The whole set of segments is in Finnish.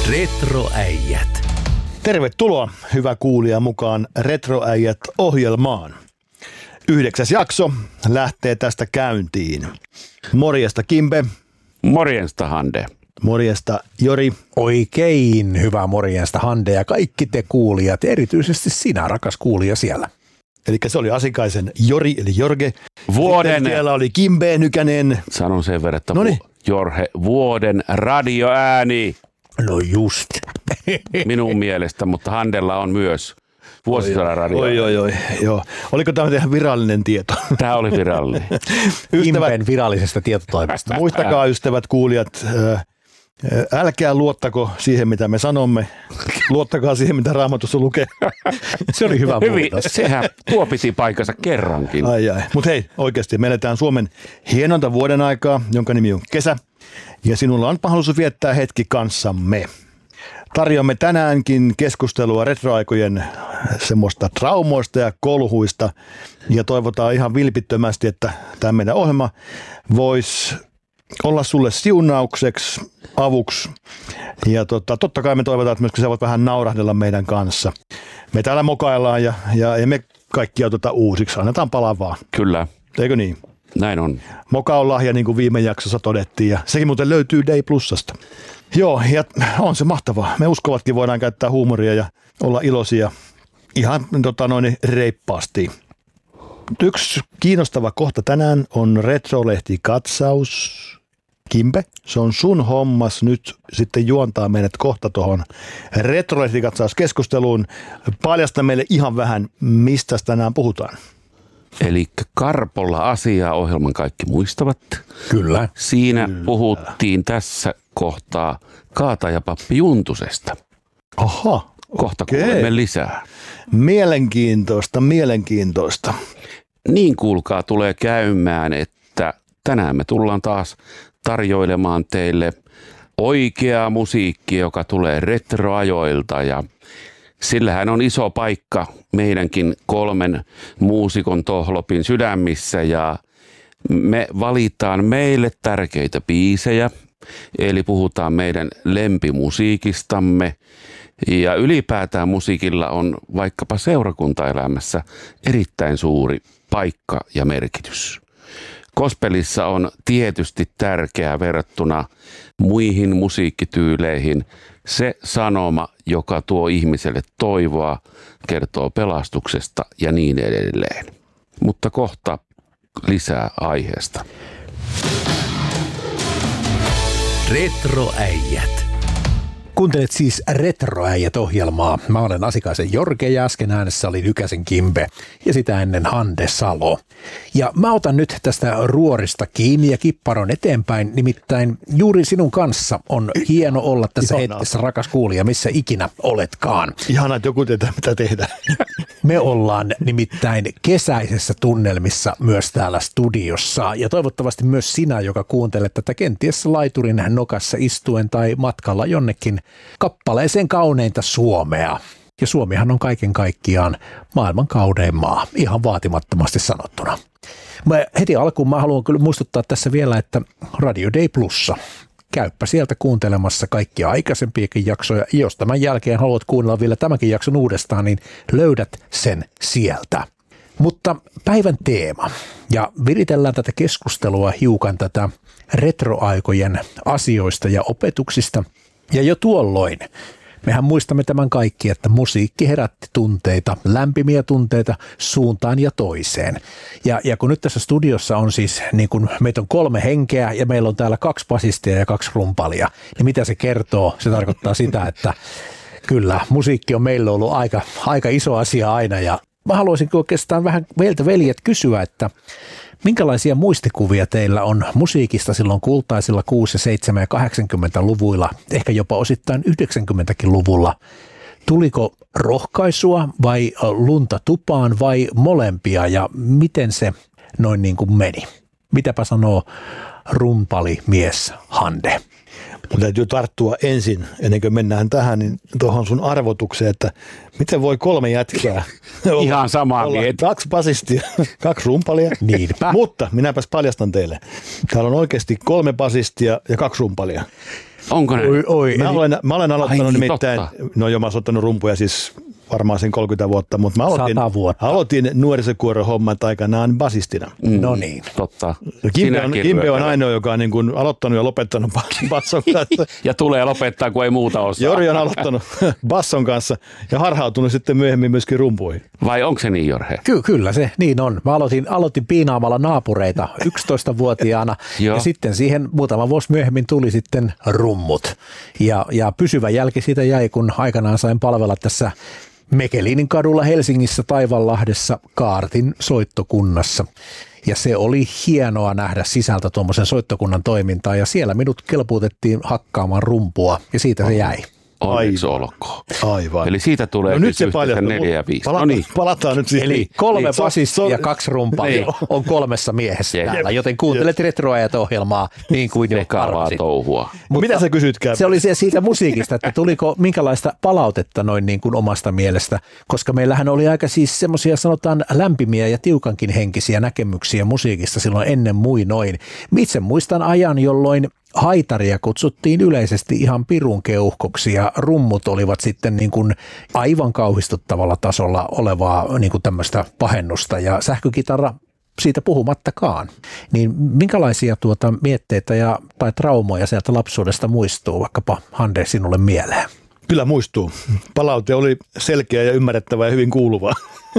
Retroäijät. Tervetuloa, hyvä kuulija, mukaan Retroäijät-ohjelmaan. 9. jakso lähtee tästä käyntiin. Morjesta Kimbe. Morjesta Hande. Morjesta Jori. Oikein hyvää morjesta Hande ja kaikki te kuulijat, erityisesti sinä rakas kuulija siellä. Eli se oli Asikaisen Jori eli Jorge. Vuoden. Siellä oli Kimbe Nykänen. Sanon sen verran, että Noniin. Jorge, vuoden radioääni. No just. Minun mielestä, mutta Handella on myös vuosisadan radio. Oi. Joo. Oliko tämä teidän virallinen tieto? Tämä oli virallinen. Kimben virallisesta tietotoimesta. Muistakaa ystävät kuulijat, älkää luottako siihen mitä me sanomme. Luottakaa siihen mitä Raamatussa lukee. Se oli hyvä Hyvin, muutos. sehän tuo piti paikkansa kerrankin. Ai. Mutta hei, oikeasti me eletään Suomen hienonta vuoden aikaa, jonka nimi on kesä. Ja sinulla on mahdollisuus viettää hetki kanssamme. Tarjoamme tänäänkin keskustelua retroaikojen semmoista traumoista ja kolhuista. Ja toivotaan ihan vilpittömästi, että tämä meidän ohjelma voisi olla sulle siunaukseksi, avuksi. Ja totta kai me toivotaan, että myöskin sä voit vähän naurahdella meidän kanssa. Me täällä mokaillaan ja me kaikkia uusiksi. Annetaan palaa vaan. Kyllä, Eikö niin? näin on. Moka on lahja, niin kuin viime jaksossa todettiin, ja sekin muuten löytyy Day Plusasta. Joo, ja on se mahtavaa. Me uskovatkin voidaan käyttää huumoria ja olla iloisia ihan reippaasti. Yksi kiinnostava kohta tänään on Retrolehti-katsaus. Kimbe, se on sun hommas nyt sitten juontaa meidät kohta tuohon Retrolehti-katsauskeskusteluun. Paljasta meille ihan vähän, mistä tänään puhutaan. Eli Karpolla asiaa ohjelman kaikki muistavat. Kyllä. Siinä puhuttiin tässä kohtaa Kaatajapappi Juntusesta. Aha, Kohta okei. kuulemme lisää. Mielenkiintoista. Niin kuulkaa tulee käymään, että tänään me tullaan taas tarjoilemaan teille oikeaa musiikkia, joka tulee retroajoilta ja sillähän on iso paikka meidänkin 3 muusikon tohlopin sydämissä ja me valitaan meille tärkeitä biisejä, eli puhutaan meidän lempimusiikistamme ja ylipäätään musiikilla on vaikkapa seurakuntaelämässä erittäin suuri paikka ja merkitys. Gospelissa on tietysti tärkeää verrattuna muihin musiikkityyleihin se sanoma, joka tuo ihmiselle toivoa, kertoo pelastuksesta ja niin edelleen. Mutta kohta lisää aiheesta. Retroäijät. Kuuntelet siis Retroäijät-ohjelmaa. Mä olen Asikaisen Jorge ja äsken äänessä oli Nykäsen Kimbe ja sitä ennen Hande Salo. Ja mä otan nyt tästä ruorista kiinni ja kipparon eteenpäin. Nimittäin juuri sinun kanssa on hieno olla tässä hetkessä, rakas kuulija, missä ikinä oletkaan. Ihanaa, että joku tietää mitä tehdä. Me ollaan nimittäin kesäisessä tunnelmissa myös täällä studiossa ja toivottavasti myös sinä, joka kuuntelet tätä kenties laiturin nokassa istuen tai matkalla jonnekin kappaleeseen kauneinta Suomea. Ja Suomihan on kaiken kaikkiaan maailman kaunein maa, ihan vaatimattomasti sanottuna. Heti alkuun mä haluan kyllä muistuttaa tässä vielä, että Radio Day Plussa. Käyppä sieltä kuuntelemassa kaikkia aikaisempiakin jaksoja. Jos tämän jälkeen haluat kuunnella vielä tämänkin jakson uudestaan, niin löydät sen sieltä. Mutta päivän teema. Ja viritellään tätä keskustelua hiukan tätä retroaikojen asioista ja opetuksista. Ja jo tuolloin mehän muistamme tämän kaikki, että musiikki herätti tunteita, lämpimiä tunteita suuntaan ja toiseen. Ja kun nyt tässä studiossa on siis, niin kun meitä on 3 henkeä ja meillä on täällä 2 basistia ja 2 rumpalia, niin mitä se kertoo? Se tarkoittaa sitä, että kyllä musiikki on meillä ollut aika iso asia aina ja mä haluaisin oikeastaan vähän meiltä veljet kysyä, että minkälaisia muistikuvia teillä on musiikista silloin kultaisilla 6-, 7- ja 80-luvuilla, ehkä jopa osittain 90-luvulla? Tuliko rohkaisua vai lunta tupaan vai molempia ja miten se noin niin kuin meni? Mitäpä sanoo rumpalimies Hande? Mun täytyy tarttua ensin, ennen kuin mennään tähän, niin tuohon sun arvotukseen, että miten voi 3 jätkää Ihan samaa mieltä. 2 basistia, 2 rumpalia. Niinpä. Mutta minäpäs paljastan teille. Täällä on oikeasti 3 basistia ja 2 rumpalia. Onko ne? Oi, Mä olen aloittanut Ai, nimittäin, totta. no joo, mä oon ottanut rumpuja siis varmaan sen 30 vuotta, mutta mä 100 vuotta. aloitin nuorisokuoron hommat aikanaan basistina. No niin. Totta. Kimpe on ainoa, joka on niin kuin aloittanut ja lopettanut basson kanssa. Ja tulee lopettaa, kun ei muuta osaa. Jori on aloittanut basson kanssa ja harhautunut sitten myöhemmin myöskin rumpuihin. Vai onko se niin, Jorhe? Kyllä se niin on. Mä aloitin piinaamalla naapureita 11-vuotiaana Joo. ja sitten siihen muutama vuosi myöhemmin tuli sitten rummut. Ja pysyvä jälki siitä jäi, kun aikanaan sain palvella tässä Mekelinin kadulla Helsingissä Taivanlahdessa Kaartin soittokunnassa. Ja se oli hienoa nähdä sisältä tuommoisen soittokunnan toimintaa ja siellä minut kelpuutettiin hakkaamaan rumpua ja siitä se jäi. Onneksi olkoon. Aivan. Eli siitä tulee No nyt se yhteensä paljastuu. 4 ja 5. Palataan nyt siihen. Eli 3 Niin, basistia ja 2 rumpaa Niin. on 3 miehessä Jep. täällä, joten kuuntelet Retroajat-ohjelmaa niin kuin jo Sekavaa arvasit. touhua. Mitä sä kysytkään? Se oli siitä musiikista, että tuliko minkälaista palautetta noin niin kuin omasta mielestä, koska meillähän oli aika siis semmoisia sanotaan lämpimiä ja tiukankin henkisiä näkemyksiä musiikista silloin ennen muinoin. Itse muistan ajan, jolloin haitaria kutsuttiin yleisesti ihan pirun keuhkoksi ja rummut olivat sitten niin kuin aivan kauhistuttavalla tasolla olevaa niin kuin tämmöistä pahennusta ja sähkökitara siitä puhumattakaan. Niin minkälaisia mietteitä tai traumoja sieltä lapsuudesta muistuu vaikkapa Hande sinulle mieleen? Kyllä muistuu. Palaute oli selkeä ja ymmärrettävä ja hyvin kuuluvaa.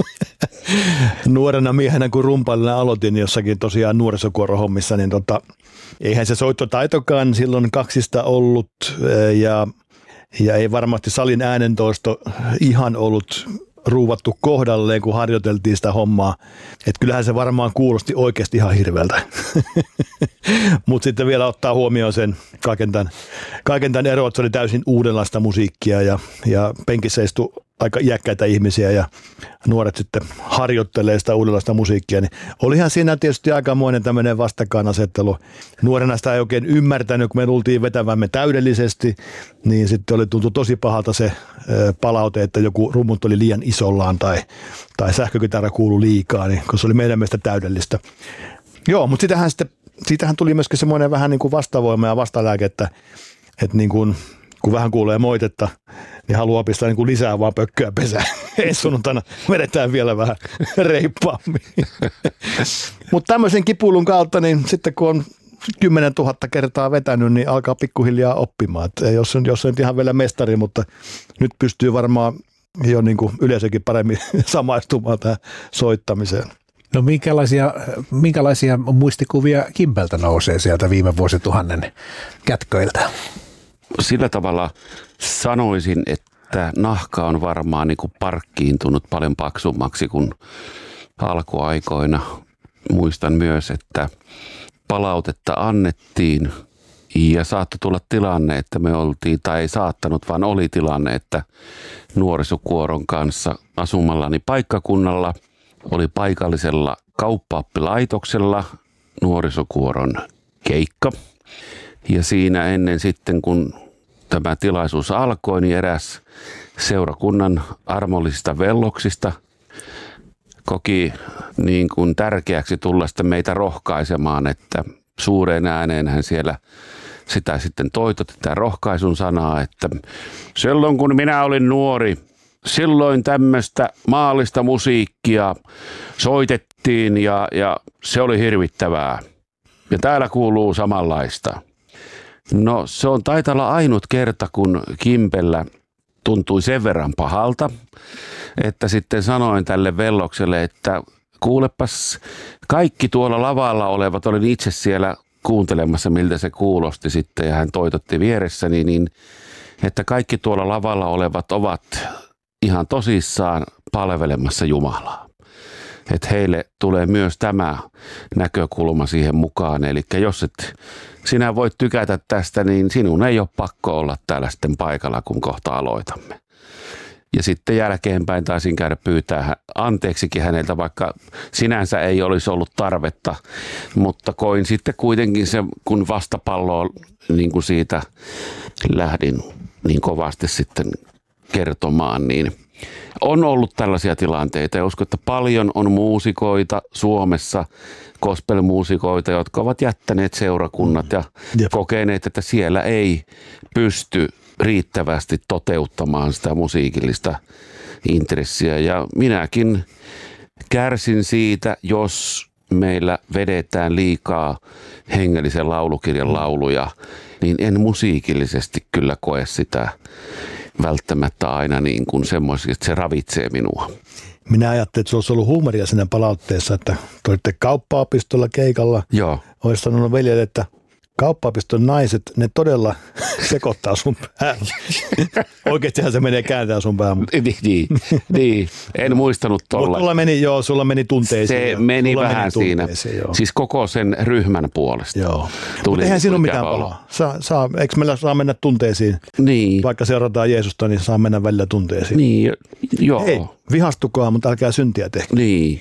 Nuorena miehenä, kun rumpailina aloitin jossakin tosiaan nuorisokuorohommissa, niin eihän se soittotaitokaan silloin kaksista ollut ja ei varmasti salin äänentoisto ihan ollut ruuvattu kohdalleen, kun harjoiteltiin sitä hommaa. Että kyllähän se varmaan kuulosti oikeasti ihan hirveältä. Mutta sitten vielä ottaa huomioon sen kaiken tämän ero, että se oli täysin uudenlaista musiikkia ja penkissä istui aika iäkkäitä ihmisiä ja nuoret sitten harjoittelee sitä uudenlaista musiikkia. Niin olihan siinä tietysti aikamoinen tämmöinen vastakkainasettelu. Nuorena sitä ei oikein ymmärtänyt, kun me tultiin vetävämme täydellisesti, niin sitten tuntui tosi pahalta se palaute, että joku rummut oli liian isollaan tai sähkökitara kuului liikaa, niin, kun se oli meidän mielestä täydellistä. Joo, mutta siitähän tuli myöskin semmoinen vähän niin kuin vastavoima ja vastalääke, että niin kuin, kun vähän kuulee moitetta, niin haluaa pistää niin kuin lisää vaan pökköä pesään. Ei sunnuntaina vedetään vielä vähän reippaammin. Mutta tämmöisen kipuilun kautta, niin sitten kun on 10 000 kertaa vetänyt, niin alkaa pikkuhiljaa oppimaan. Et jos on nyt ihan vielä mestari, mutta nyt pystyy varmaan jo niin kuin yleisökin paremmin samaistumaan tähän soittamiseen. No minkälaisia muistikuvia Kimpeltä nousee sieltä viime vuosituhannen kätköiltä? Sillä tavalla sanoisin, että nahka on varmaan niin kuin parkkiintunut paljon paksummaksi kuin alkuaikoina. Muistan myös, että palautetta annettiin ja saattoi tulla tilanne, että me oltiin, tai ei saattanut, vaan oli tilanne, että nuorisokuoron kanssa asumallani paikkakunnalla oli paikallisella kauppaoppilaitoksella nuorisokuoron keikka. Ja siinä ennen sitten, kun tämä tilaisuus alkoi, niin eräs seurakunnan armollisista velloksista koki niin kuin tärkeäksi tulla sitten meitä rohkaisemaan, että suureen ääneen hän siellä sitä sitten toitotti tätä rohkaisun sanaa, että silloin kun minä olin nuori, silloin tämmöistä maallista musiikkia soitettiin ja se oli hirvittävää. Ja täällä kuuluu samanlaista. No se on taitaa olla ainut kerta, kun Kimpellä tuntui sen verran pahalta, että sitten sanoin tälle vellokselle, että kuulepas, kaikki tuolla lavalla olevat, olin itse siellä kuuntelemassa, miltä se kuulosti sitten, ja hän toitotti vieressäni, niin että kaikki tuolla lavalla olevat ovat ihan tosissaan palvelemassa Jumalaa. Että heille tulee myös tämä näkökulma siihen mukaan. Eli jos et sinä voit tykätä tästä, niin sinun ei ole pakko olla täällä sitten paikalla, kun kohta aloitamme. Ja sitten jälkeenpäin taisin käydä pyytää anteeksikin häneltä, vaikka sinänsä ei olisi ollut tarvetta. Mutta koin sitten kuitenkin se, kun vastapalloa niin kuin siitä lähdin niin kovasti sitten kertomaan, niin on ollut tällaisia tilanteita ja uskon, että paljon on muusikoita Suomessa, gospelmuusikoita, jotka ovat jättäneet seurakunnat ja kokeneet, että siellä ei pysty riittävästi toteuttamaan sitä musiikillista intressiä. Ja minäkin kärsin siitä, jos meillä vedetään liikaa hengellisen laulukirjan lauluja, niin en musiikillisesti kyllä koe sitä välttämättä aina niin kuin semmoisesti, että se ravitsee minua. Minä ajattelin, että se olisi ollut huumoria siinä palautteessa, että te olitte kauppaopistolla keikalla. Joo. Olisi sanonut veljelle, että kauppaopiston naiset, ne todella sekoittaa sun päällä. Oikeastihan se menee kääntää sun päällä. Niin. En muistanut tuolla. Mutta sulla meni tunteisiin. Se meni vähän siinä. Joo. Siis koko sen ryhmän puolesta. Joo. Mutta eihän siinä ole mitään pahaa. Eikö meillä saa mennä tunteisiin? Niin. Vaikka seurataan Jeesusta, niin saa mennä välillä tunteisiin. Niin, joo. Hei, vihastukaa, mutta älkää syntiä tehkää.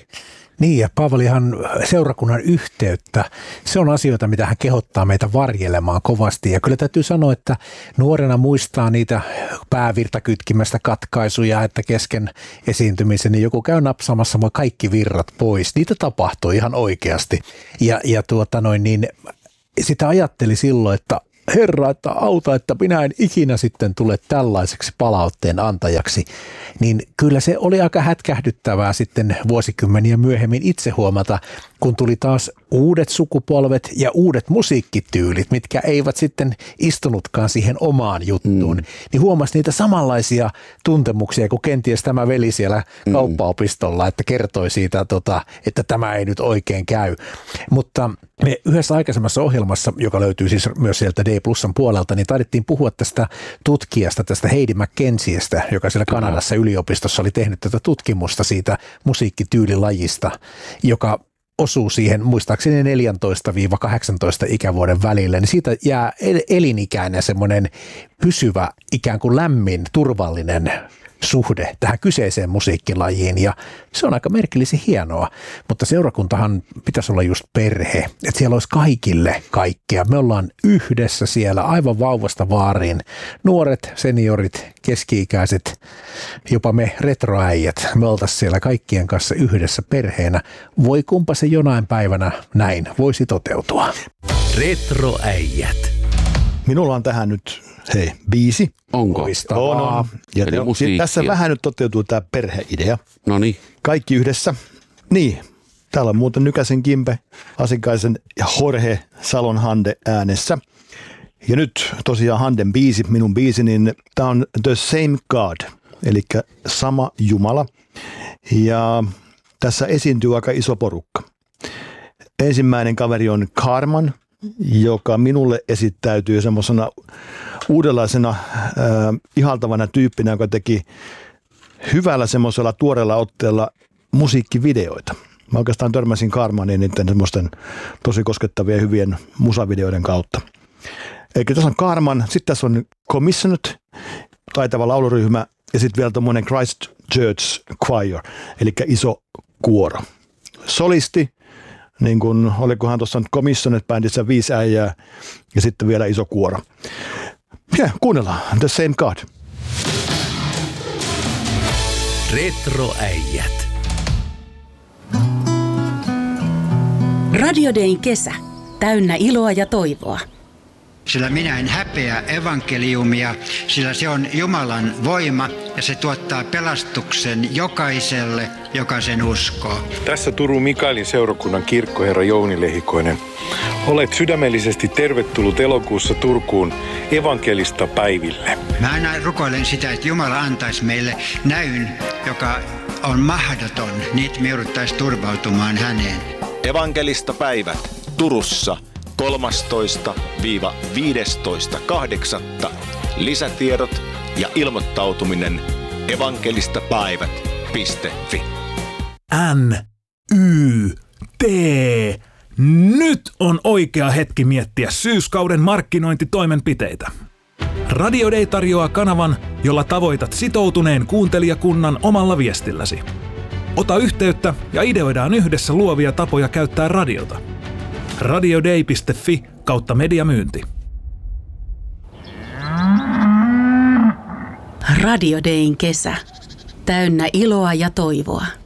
Niin, ja Paavalihan seurakunnan yhteyttä, se on asioita, mitä hän kehottaa meitä varjelemaan kovasti. Ja kyllä täytyy sanoa, että nuorena muistaa niitä päävirtakytkimästä katkaisuja, että kesken esiintymisen niin joku käy napsaamassa kaikki virrat pois. Niitä tapahtuu ihan oikeasti. Ja niin sitä ajatteli silloin, että Herra, että auta, että minä en ikinä sitten tule tällaiseksi palautteen antajaksi, niin kyllä se oli aika hätkähdyttävää sitten vuosikymmeniä myöhemmin itse huomata, kun tuli taas uudet sukupolvet ja uudet musiikkityylit, mitkä eivät sitten istunutkaan siihen omaan juttuun, niin huomasi niitä samanlaisia tuntemuksia kuin kenties tämä veli siellä kauppaopistolla, että kertoi siitä, että tämä ei nyt oikein käy. Mutta me yhdessä aikaisemmassa ohjelmassa, joka löytyy siis myös sieltä D Plusan puolelta, niin taidettiin puhua tästä tutkijasta, tästä Heidi McKenziestä, joka siellä Kanadassa yliopistossa oli tehnyt tätä tutkimusta siitä musiikkityylilajista, joka osuu siihen muistaakseni 14-18 ikävuoden välillä, niin siitä jää elinikäinen semmoinen pysyvä, ikään kuin lämmin, turvallinen suhde tähän kyseiseen musiikkilajiin, ja se on aika merkillisen hienoa, mutta seurakuntahan pitäisi olla just perhe, että siellä olisi kaikille kaikkea. Me ollaan yhdessä siellä aivan vauvasta vaariin, nuoret, seniorit, keski-ikäiset, jopa me retroäijät, me oltaisiin siellä kaikkien kanssa yhdessä perheenä. Voi kumpa se jonain päivänä näin voisi toteutua. Retroäijät. Minulla on tähän nyt, biisi. Onko? On. Ja tässä vähän nyt toteutuu tämä perheidea. Noniin. Kaikki yhdessä. Niin, täällä on muuten Nykäsen Kimpe, Asikaisen ja Jorge Salon Hande äänessä. Ja nyt tosiaan Handen biisi, minun biisi, niin tämä on The Same God, eli sama Jumala. Ja tässä esiintyy aika iso porukka. Ensimmäinen kaveri on Carman, joka minulle esittäytyy semmoisena uudenlaisena ihaltavana tyyppinä, joka teki hyvällä semmoisella tuoreella otteella musiikkivideoita. Mä oikeastaan törmäsin Carmaniin niiden semmoisten tosi koskettavien hyvien musavideoiden kautta. Eli tässä on Carman, sitten tässä on Commissioned, taitava lauluryhmä, ja sitten vielä tommoinen Christ Church Choir, eli iso kuoro. Solisti, niin kuin olikohan tuossa nyt Commissioned-bändissä 5 äijää, ja sitten vielä iso kuoro. Ja kuunnellaan, The Same God. Retroäijät. Radio Dayn kesä. Täynnä iloa ja toivoa. Sillä minä en häpeä evankeliumia, sillä se on Jumalan voima ja se tuottaa pelastuksen jokaiselle, joka sen uskoo. Tässä Turun Mikaelin seurakunnan kirkkoherra Jouni Lehikoinen. Olet sydämellisesti tervetullut elokuussa Turkuun evankelista päiville. Mä aina rukoilen sitä, että Jumala antaisi meille näyn, joka on mahdoton, niin me jouduttaisiin turvautumaan häneen. Evankelista päivät Turussa 13-15.8. Lisätiedot ja ilmoittautuminen evankelistapäivät.fi. NYT. Nyt on oikea hetki miettiä syyskauden markkinointitoimenpiteitä. Radio Day tarjoaa kanavan, jolla tavoitat sitoutuneen kuuntelijakunnan omalla viestilläsi. Ota yhteyttä ja ideoidaan yhdessä luovia tapoja käyttää radiota. radioday.fi/mediamyynti. Radio Dayn kesä. Täynnä iloa ja toivoa.